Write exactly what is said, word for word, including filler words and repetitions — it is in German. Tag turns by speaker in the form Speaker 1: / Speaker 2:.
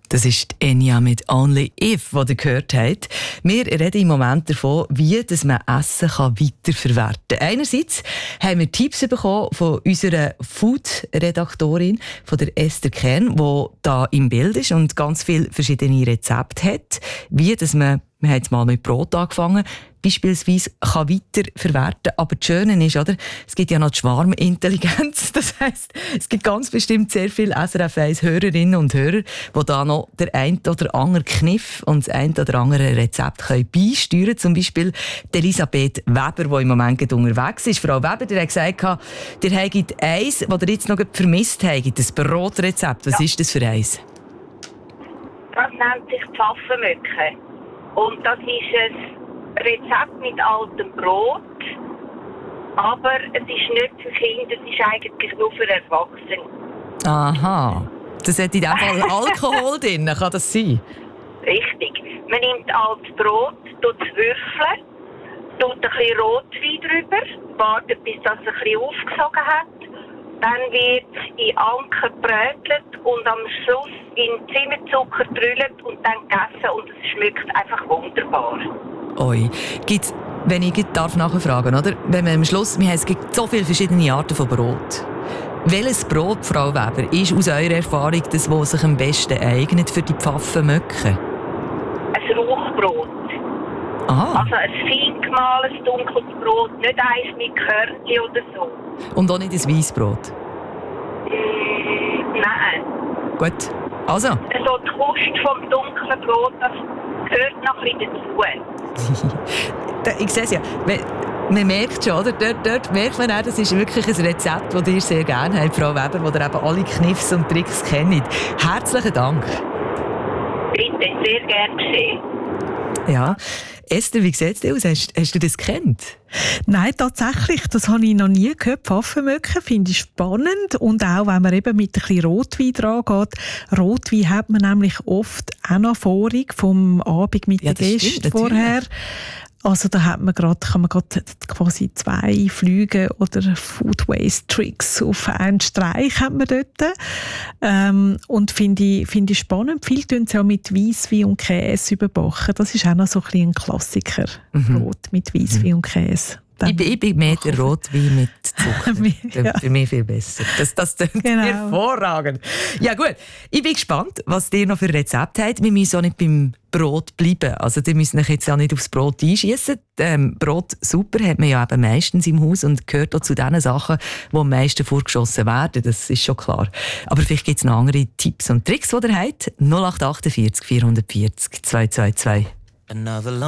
Speaker 1: Das ist Enya mit «Only If», die ihr gehört habt. Wir reden im Moment davon, wie man Essen weiterverwerten kann. Einerseits haben wir Tipps bekommen von unserer Food-Redaktorin, von der Esther Kern, die da im Bild ist und ganz viele verschiedene Rezepte hat, wie dass man, wir haben jetzt mal mit Brot angefangen, beispielsweise kann weiterverwerten. Aber das Schöne ist, oder, es gibt ja noch die Schwarmintelligenz. Das heisst, es gibt ganz bestimmt sehr viele S R F eins Hörerinnen und Hörer, die da noch der ein oder andere Kniff und das ein oder andere Rezept können beisteuern können. Zum Beispiel die Elisabeth Weber, die im Moment unterwegs ist. Frau Weber, die hat gesagt, ihr habt eins, das ihr jetzt noch vermisst habt, das Brotrezept. Was ja. ist das für eins?
Speaker 2: Das nennt sich Pfaffenmöcke. Und das ist ein Rezept mit altem Brot, aber es ist nicht für Kinder, es ist eigentlich nur für Erwachsene.
Speaker 1: Aha, das hat in diesem Fall Alkohol drin, kann das sein?
Speaker 2: Richtig. Man nimmt altes Brot, tut es würfeln, tut ein bisschen Rotwein drüber, wartet bis das ein bisschen aufgesogen hat. Dann wird es in Anken gebrötelt und am Schluss in Zimmerzucker gedrüllt und dann gegessen und es schmeckt einfach wunderbar.
Speaker 1: Oi. Gibt's, wenn ich darf nachfragen, oder? Wenn man am Schluss, wir haben, es gibt so viele verschiedene Arten von Brot. Welches Brot, Frau Weber, ist aus eurer Erfahrung das, was sich am besten eignet für die Pfaffenmöcke?
Speaker 2: Ein Rauchbrot.
Speaker 1: Aha.
Speaker 2: Also ein fein gemahlenes, dunkles Brot, nicht eins mit Körnchen oder so.
Speaker 1: Und auch nicht ein Weissbrot?
Speaker 2: Mm, nein.
Speaker 1: Gut. Also?
Speaker 2: So die Kust vom dunklen Brot, das gehört noch ein bisschen dazu.
Speaker 1: Ich sehe es ja. Man merkt schon, oder? Dort, dort merkt man auch, das ist wirklich ein Rezept, das ihr sehr gerne habt, Frau Weber, wo ihr eben alle Kniffs und Tricks kennt. Herzlichen Dank.
Speaker 2: Bitte, sehr gerne geschehen.
Speaker 1: Ja. Esther, wie sieht es dir aus? Hast, hast du das gekannt?
Speaker 3: Nein, tatsächlich. Das habe ich noch nie gehört. Pfaffenmöcke finde ich spannend. Und auch, wenn man eben mit ein bisschen Rotwein dran geht. Rotwein hat man nämlich oft auch noch Vorung vom Abend mit
Speaker 1: ja,
Speaker 3: den Gästen
Speaker 1: stimmt,
Speaker 3: vorher. Also da hat man grad, kann man gerade quasi zwei Flüge oder Food Waste Tricks auf einen Streich hat man dort. Ähm, und finde ich, find ich spannend. Viele tun es auch mit Weisswein und Käse überbacken. Das ist auch noch so ein bisschen ein Klassiker. Mhm. Brot mit Weisswein mhm. und Käse.
Speaker 1: Ich bin, ich bin mehr der Rotwein mit Zucker. ja. Für mich viel besser. Das, das klingt genau. hervorragend. Ja gut, ich bin gespannt, was ihr noch für Rezepte habt. Wir müssen auch nicht beim Brot bleiben. Also ihr müsst euch jetzt auch nicht aufs Brot einschiessen. Ähm, Brot super hat man ja eben meistens im Haus und gehört auch zu den Sachen, die am meisten vorgeschossen werden. Das ist schon klar. Aber vielleicht gibt es noch andere Tipps und Tricks, die ihr habt. null acht vier acht vier vier vier zwei zwei zwei.